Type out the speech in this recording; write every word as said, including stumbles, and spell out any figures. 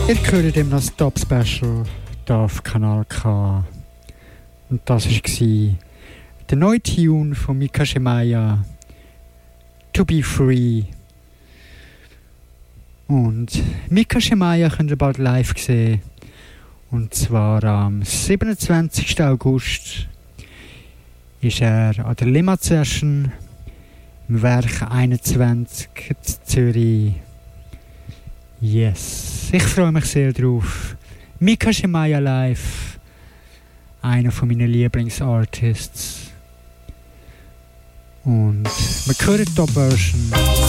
Ihr hört ihm das Top Special hier auf Kanal K. Und das war der neue Tune von Mika Shemaya, To Be Free. Und Mika Shemaya könnt ihr bald live sehen. Und zwar am siebenundzwanzigsten August ist er an der Limmat Session im Werk einundzwanzig in Zürich. Yes, ich freue mich sehr drauf. Mika Shemaya live, einer von meinen Lieblingsartists. Und wir hören die Top-Version.